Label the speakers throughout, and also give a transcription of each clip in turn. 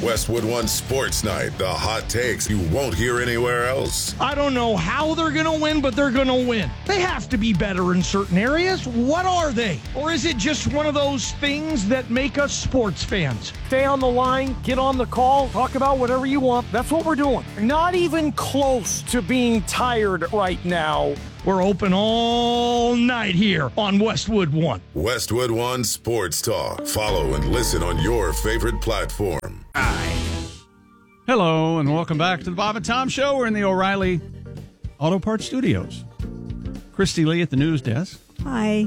Speaker 1: Westwood One Sports Night. The hot takes you won't hear anywhere else.
Speaker 2: I don't know how they're going to win, but they're going to win. They have to be better in certain areas. What are they? Or is it just one of those things that make us sports fans?
Speaker 3: Stay on the line, get on the call, talk about whatever you want. That's what we're doing. Not even close to being tired right now.
Speaker 2: We're open all night here on Westwood One.
Speaker 1: Westwood One Sports Talk. Follow and listen on your favorite platform.
Speaker 4: Hello, and welcome back to the Bob and Tom Show. We're in the O'Reilly Auto Parts Studios. Christy Lee at the news desk.
Speaker 5: Hi.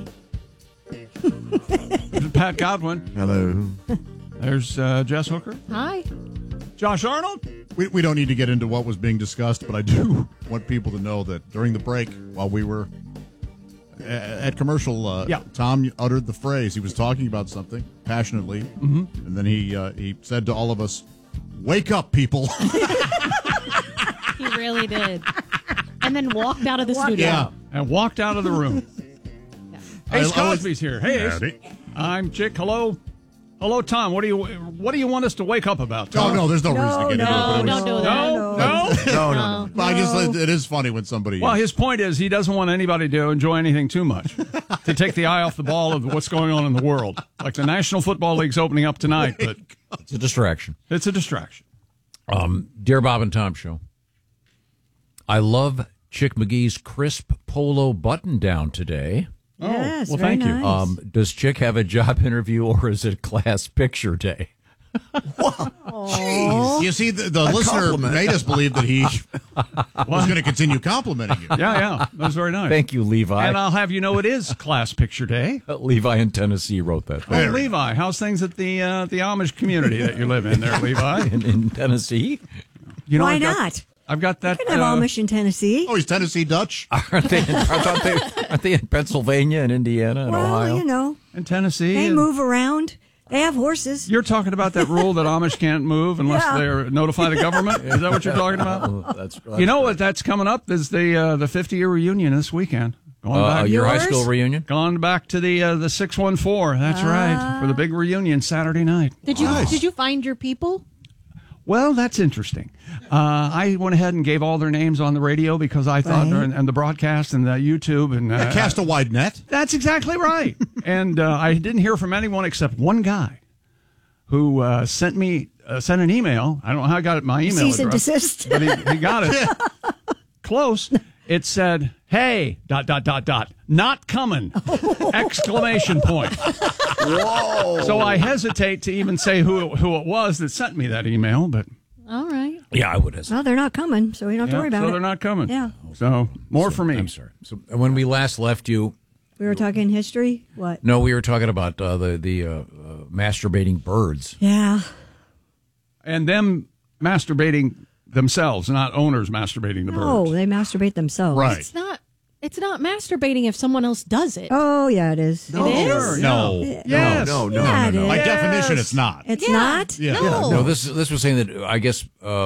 Speaker 4: Pat Godwin.
Speaker 6: Hello.
Speaker 4: There's Jess Hooker.
Speaker 5: Hi.
Speaker 4: Josh Arnold.
Speaker 6: We don't need to get into what was being discussed, but I do want people to know that during the break, while we were at commercial, Tom uttered the phrase. He was talking about something passionately, and then he said to all of us, "Wake up, people."
Speaker 5: He really did. And then walked out of the studio.
Speaker 6: Yeah.
Speaker 4: And walked out of the room. Ace Cosby's here. Hey, Ace.
Speaker 6: Howdy.
Speaker 4: I'm Chick. Hello. Hello, Tom. What do you want us to wake up about, Tom?
Speaker 6: Oh, no, there's no reason to get into it.
Speaker 5: No, don't do that.
Speaker 4: No?
Speaker 6: No. It is funny when somebody...
Speaker 4: Well, his point is he doesn't want anybody to enjoy anything too much, to take the eye off the ball of what's going on in the world. Like the National Football League's opening up tonight, but
Speaker 7: It's a distraction.
Speaker 4: it's a distraction.
Speaker 7: Dear Bob and Tom Show, I love Chick McGee's crisp polo button down today.
Speaker 5: Yes,
Speaker 4: well,
Speaker 5: very
Speaker 4: thank you.
Speaker 5: nice.
Speaker 7: Does Chick have a job interview or is it class picture day?
Speaker 6: Jeez. You see, the listener made us believe that he was going to continue complimenting you.
Speaker 4: Yeah, that was very nice.
Speaker 7: Thank you, Levi.
Speaker 4: And I'll have you know it is class picture day.
Speaker 7: Levi in Tennessee wrote that.
Speaker 4: Oh, Levi, how's things at the Amish community that you live in there, Levi?
Speaker 7: In Tennessee?
Speaker 4: You know,
Speaker 5: Why not?
Speaker 4: I've got that.
Speaker 5: You can have Amish in Tennessee.
Speaker 6: Oh, he's Tennessee Dutch?
Speaker 7: Aren't they in Pennsylvania and Indiana and
Speaker 5: well,
Speaker 7: Ohio?
Speaker 5: you know,
Speaker 4: in Tennessee.
Speaker 5: they move around. They have horses.
Speaker 4: You're talking about that rule that Amish can't move unless they notify the government? Is that what you're talking about?
Speaker 7: Oh, that's
Speaker 4: You know what? That's coming up. Is the 50-year reunion this weekend. Going back,
Speaker 7: your high
Speaker 5: Yours?
Speaker 7: school reunion?
Speaker 4: Gone back to the 614. That's right, for the big reunion Saturday night.
Speaker 5: Did you find your people?
Speaker 4: Well, that's interesting. I went ahead and gave all their names on the radio because I thought, and the broadcast and the YouTube. And
Speaker 6: Cast a wide net.
Speaker 4: That's exactly right. And I didn't hear from anyone except one guy who sent an email. I don't know how I got my email
Speaker 5: Cease and
Speaker 4: address,
Speaker 5: desist.
Speaker 4: but he got it. Close. It said, "Hey, ... not coming!" Exclamation point. Whoa! So I hesitate to even say who it was that sent me that email, but
Speaker 5: All right.
Speaker 7: Yeah, I would have.
Speaker 5: Well, they're not coming, so we don't have to worry about
Speaker 4: so
Speaker 5: it.
Speaker 4: they're not coming.
Speaker 5: Yeah.
Speaker 4: So more for me.
Speaker 7: I'm sorry. So when we last left you,
Speaker 5: We were talking history? What?
Speaker 7: no, we were talking about the masturbating birds.
Speaker 5: Yeah.
Speaker 4: And them masturbating themselves, not owners masturbating the birds.
Speaker 5: Oh, they masturbate themselves.
Speaker 6: Right.
Speaker 8: It's not masturbating if someone else does it.
Speaker 5: Oh, yeah, it is.
Speaker 8: It is?
Speaker 4: Sure,
Speaker 6: No.
Speaker 4: Yes.
Speaker 6: No.
Speaker 5: Yeah, it is.
Speaker 6: By definition, it's not.
Speaker 5: It's
Speaker 8: Yeah.
Speaker 5: not?
Speaker 6: Yeah.
Speaker 8: No.
Speaker 7: No, this was saying that I guess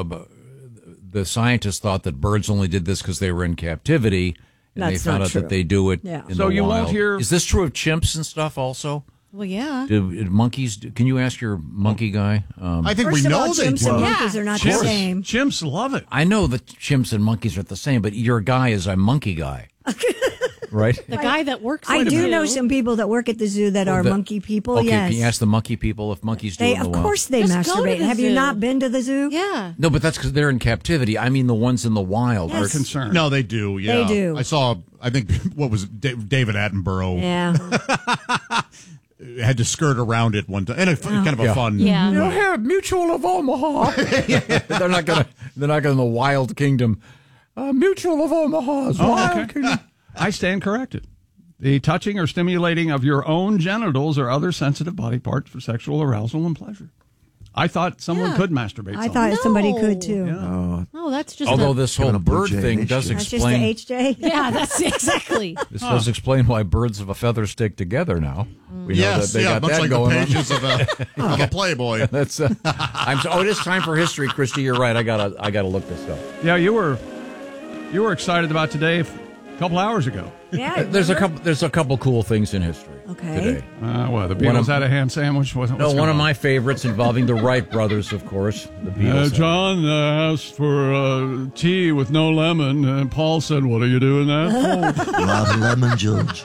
Speaker 7: the scientists thought that birds only did this because they were in captivity, and
Speaker 5: That's
Speaker 7: they found
Speaker 5: not
Speaker 7: out
Speaker 5: true.
Speaker 7: that they do it.
Speaker 5: Yeah.
Speaker 7: In
Speaker 4: So
Speaker 7: the
Speaker 4: you
Speaker 7: wild.
Speaker 4: won't hear-
Speaker 7: Is this true of chimps and stuff also?
Speaker 8: Well, yeah.
Speaker 7: Do monkeys? Can you ask your monkey guy?
Speaker 6: I think
Speaker 5: First
Speaker 6: we
Speaker 5: of all,
Speaker 6: know they
Speaker 5: chimps and
Speaker 6: do.
Speaker 5: monkeys are not the
Speaker 4: Chimps,
Speaker 5: same.
Speaker 4: chimps love it.
Speaker 7: I know that chimps and monkeys are the same, but your guy is a monkey guy, right?
Speaker 8: The guy that works
Speaker 5: I
Speaker 8: at the
Speaker 5: do
Speaker 8: zoo.
Speaker 5: know some people that work at the zoo that are monkey people,
Speaker 7: Okay,
Speaker 5: yes.
Speaker 7: can you ask the monkey people if monkeys do
Speaker 5: They,
Speaker 7: it in the
Speaker 5: of
Speaker 7: wild?
Speaker 5: course they
Speaker 8: Just go to
Speaker 5: masturbate.
Speaker 8: the
Speaker 5: Have you
Speaker 8: zoo.
Speaker 5: not been to the zoo?
Speaker 8: Yeah.
Speaker 7: No, but that's because they're in captivity. I mean, the ones in the wild
Speaker 4: Are
Speaker 7: are
Speaker 4: concerned.
Speaker 6: No, they do. Yeah,
Speaker 5: They do.
Speaker 6: I saw. I think what was it, David Attenborough
Speaker 5: Yeah.
Speaker 6: had to skirt around it one time, and kind of a fun.
Speaker 8: Yeah.
Speaker 7: You have Mutual of Omaha. They're not gonna in the wild kingdom. Mutual of Omaha's wild kingdom.
Speaker 4: I stand corrected. The touching or stimulating of your own genitals or other sensitive body parts for sexual arousal and pleasure. I thought someone could masturbate.
Speaker 5: I thought somebody could too.
Speaker 8: No, that's just
Speaker 7: Although
Speaker 8: a,
Speaker 7: this whole bird thing does
Speaker 5: That's just
Speaker 7: explain.
Speaker 5: the HJ.
Speaker 8: yeah, that's exactly.
Speaker 7: This does explain why birds of a feather stick together now. We know
Speaker 6: Yes,
Speaker 7: that they
Speaker 6: yeah,
Speaker 7: got
Speaker 6: much
Speaker 7: that
Speaker 6: like the
Speaker 7: going on.
Speaker 6: pages of a Playboy.
Speaker 7: That's it is time for history, Christy. You're right. I gotta look this up.
Speaker 4: Yeah, you were excited about today couple hours ago.
Speaker 8: Yeah.
Speaker 7: There's a couple cool things in history today.
Speaker 4: The Beatles had a ham sandwich? One
Speaker 7: of my favorites involving the Wright brothers, of course. The Beatles.
Speaker 4: John asked for tea with no lemon, and Paul said, "What are you doing that for?"
Speaker 9: Love lemon, George.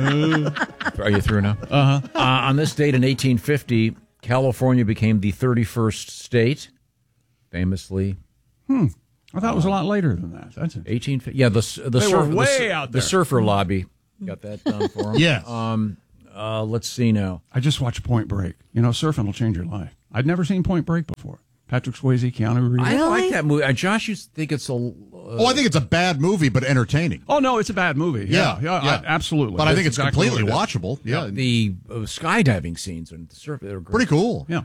Speaker 7: Are you through now? Uh-huh. On this date in 1850, California became the 31st state, famously.
Speaker 4: I thought it was a lot later than that. That's it.
Speaker 7: 1850. Yeah, the surfer lobby got that done for them.
Speaker 6: Yes.
Speaker 7: Let's see now.
Speaker 4: I just watched Point Break. Surfing will change your life. I'd never seen Point Break before. Patrick Swayze, Keanu Reeves.
Speaker 7: I like that movie. Josh, you think it's a...
Speaker 6: I think it's a bad movie, but entertaining.
Speaker 4: Oh, no, it's a bad movie. Yeah. Absolutely.
Speaker 6: But I think it's
Speaker 4: exactly
Speaker 6: completely watchable. Yeah.
Speaker 7: The skydiving scenes and the surf, they're great.
Speaker 6: Pretty cool.
Speaker 4: Yeah.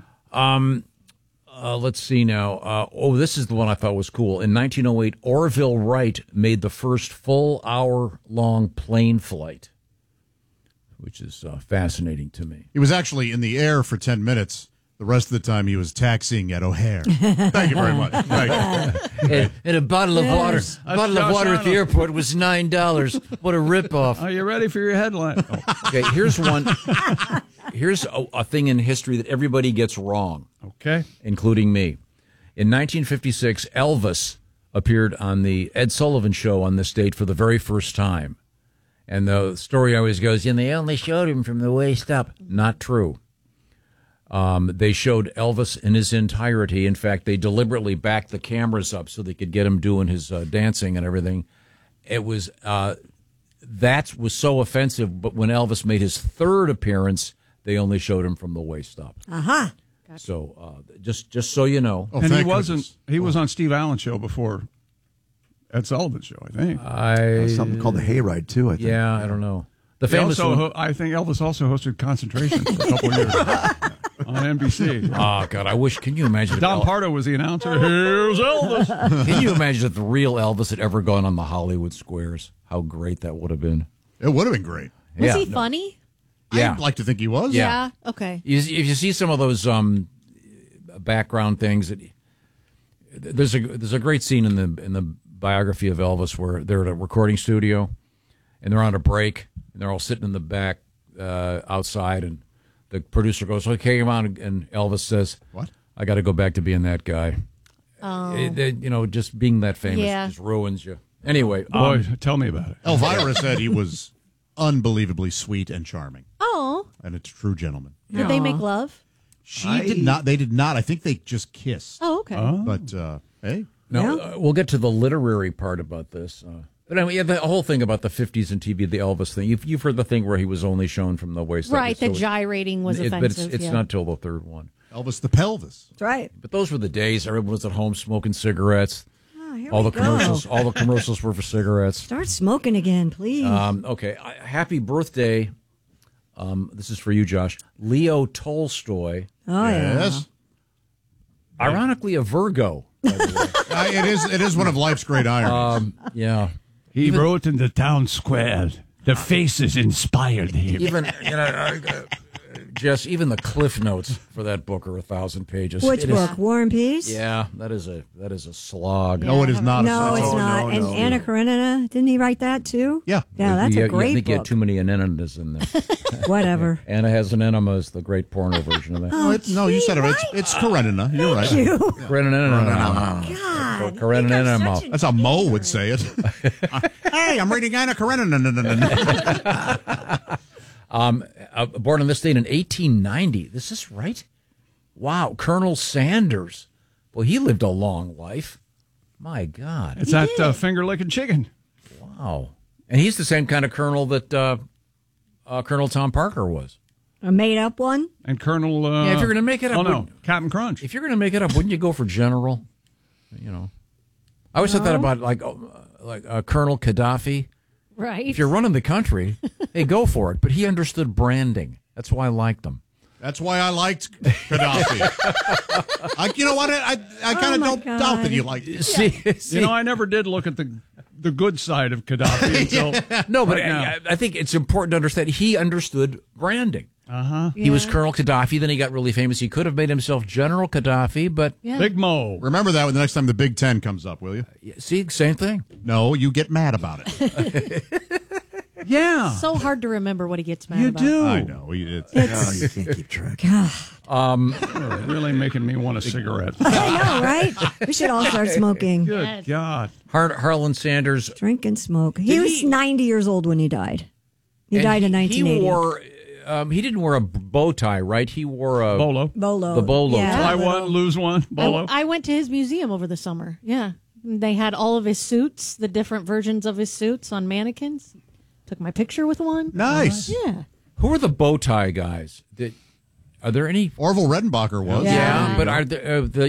Speaker 7: Let's see now. This is the one I thought was cool. In 1908, Orville Wright made the first full hour-long plane flight, which is fascinating to me.
Speaker 6: He was actually in the air for 10 minutes. The rest of the time, he was taxiing at O'Hare. Thank you very much.
Speaker 7: And a bottle of water. At the airport was $9. What a ripoff!
Speaker 4: Are you ready for your headline?
Speaker 7: Okay, here's one. Here's a thing in history that everybody gets wrong.
Speaker 4: Okay,
Speaker 7: including me. In 1956, Elvis appeared on the Ed Sullivan Show on this date for the very first time, and the story always goes, "And they only showed him from the waist up." Not true. They showed Elvis in his entirety. In fact, they deliberately backed the cameras up so they could get him doing his dancing and everything. It was that was so offensive. But when Elvis made his third appearance, they only showed him from the waist up.
Speaker 8: Gotcha.
Speaker 7: So just so you know,
Speaker 4: and he wasn't. He was on Steve Allen's show before Ed Sullivan's show. I think
Speaker 9: something called the Hayride too. I think.
Speaker 7: Yeah, I don't know.
Speaker 4: The famous. I think Elvis also hosted Concentration for a couple of years. On NBC.
Speaker 7: Oh, God, I wish. Can you imagine?
Speaker 4: Don Pardo was the announcer. Here's Elvis.
Speaker 7: Can you imagine if the real Elvis had ever gone on the Hollywood squares? How great that would have been.
Speaker 6: It would have been great.
Speaker 8: Was he funny?
Speaker 7: Yeah.
Speaker 6: I'd like to think he was.
Speaker 8: Yeah. Okay.
Speaker 7: If you see some of those background things, there's a great scene in the biography of Elvis where they're at a recording studio and they're on a break and they're all sitting in the back outside and the producer goes, "Okay, come on," and Elvis says,
Speaker 6: "What?
Speaker 7: I got to go back to being that guy." Just being that famous just ruins you. Anyway,
Speaker 4: boy, tell me about it.
Speaker 6: Elvira said he was unbelievably sweet and charming.
Speaker 8: Oh,
Speaker 6: and a true gentleman.
Speaker 8: Did they make love?
Speaker 6: She did not. They did not. I think they just kissed.
Speaker 8: Oh, okay.
Speaker 6: But hey,
Speaker 7: now we'll get to the literary part about this. But I mean, the whole thing about the 50s and TV, the Elvis thing, you've heard the thing where he was only shown from the waist up.
Speaker 8: Right, the gyrating was offensive.
Speaker 7: But it's not till the third one.
Speaker 6: Elvis the pelvis.
Speaker 8: That's right.
Speaker 7: But those were the days. Everyone was at home smoking cigarettes.
Speaker 8: Oh,
Speaker 7: all the commercials were for cigarettes.
Speaker 8: Start smoking again, please.
Speaker 7: Okay, happy birthday. This is for you, Josh. Leo Tolstoy.
Speaker 8: Oh,
Speaker 6: yes.
Speaker 7: Yeah. Ironically, a Virgo. By the way.
Speaker 6: It is one of life's great ironies.
Speaker 7: Yeah.
Speaker 4: He wrote in the town square. The faces inspired him.
Speaker 7: Even Jess, even the cliff notes for that book are 1,000 pages.
Speaker 8: Which book? War and Peace?
Speaker 7: Yeah, that is a slog.
Speaker 6: Yeah, no, it is not.
Speaker 8: No, it's not. And Anna Karenina, didn't he write that too?
Speaker 6: Yeah.
Speaker 8: Yeah, that's a great
Speaker 7: I think
Speaker 8: book.
Speaker 7: you had too many anemas in there.
Speaker 8: Whatever.
Speaker 7: Anna has an enema is the great porno version of that.
Speaker 6: No, you said it. It's Karenina. You're right.
Speaker 8: Thank you.
Speaker 7: Karenina.
Speaker 8: God.
Speaker 7: Karenina.
Speaker 6: That's how Mo would say it. Hey, I'm reading Anna Karenina.
Speaker 7: Born on this date in 1890. This is right? Wow. Colonel Sanders. Well, he lived a long life. My God.
Speaker 4: It's that finger-licking chicken.
Speaker 7: Wow. And he's the same kind of colonel that Colonel Tom Parker was.
Speaker 8: A made-up one?
Speaker 4: And Colonel...
Speaker 7: if you're going to make it up...
Speaker 4: Oh, no. Captain Crunch.
Speaker 7: If you're going to make it up, wouldn't you go for general? You know. I always thought that about, like Colonel Gaddafi.
Speaker 8: Right.
Speaker 7: If you're running the country, hey, go for it. But he understood branding. That's why I liked him.
Speaker 6: That's why I liked Gaddafi. You know what? I kind of don't doubt that you liked it.
Speaker 7: See,
Speaker 4: you know, I never did look at the good side of Gaddafi until
Speaker 7: no, but I think it's important to understand he understood branding. He was Colonel Gaddafi. Then he got really famous. He could have made himself General Gaddafi, but
Speaker 4: Big Mo.
Speaker 6: Remember that when the next time the Big Ten comes up, will you?
Speaker 7: see, same thing.
Speaker 6: No, you get mad about it.
Speaker 4: Yeah.
Speaker 8: So hard to remember what he gets mad
Speaker 4: You
Speaker 8: about.
Speaker 4: do.
Speaker 6: I know.
Speaker 9: You can't keep track.
Speaker 4: Really making me want a cigarette.
Speaker 10: I know, right? We should all start smoking.
Speaker 4: Good God.
Speaker 7: Harlan Sanders.
Speaker 10: Drink and smoke. He was 90 years old when he died. He died in 1980.
Speaker 7: He didn't wear a bow tie, right? He wore a
Speaker 4: Bolo.
Speaker 10: Bolo.
Speaker 7: The bolo
Speaker 10: Yeah.
Speaker 7: tie.
Speaker 4: Fly one, lose one. Bolo.
Speaker 8: I went to his museum over the summer. Yeah. They had all of his suits, the different versions of his suits on mannequins. Took my picture with one.
Speaker 6: Nice.
Speaker 8: Yeah.
Speaker 7: Who are the bow tie guys? Are there any?
Speaker 6: Orville Redenbacher was.
Speaker 7: Yeah, but are there,